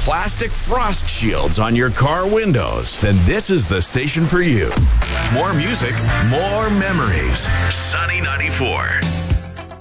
plastic frost shields on your car windows, then this is the station for you. More music, more memories. Sunny 94.